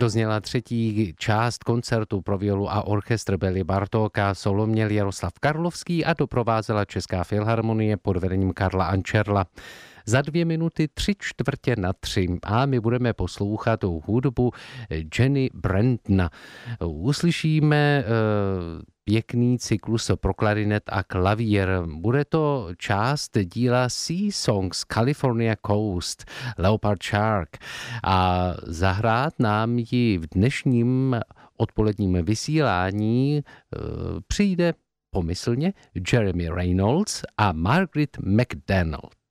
Dozněla třetí část koncertu pro violu a orchestr Bely Bartóka, solo měl Jaroslav Karlovský a doprovázela Česká filharmonie pod vedením Karla Ančerla. Za 2 minuty 3:45 a my budeme poslouchat hudbu Jenny Brandna. Uslyšíme pěkný cyklus pro klarinet a klavír. Bude to část díla Sea Songs California Coast, Leopard Shark. A zahrát nám ji v dnešním odpoledním vysílání přijde pomyslně Jeremy Reynolds a Margaret McDonald.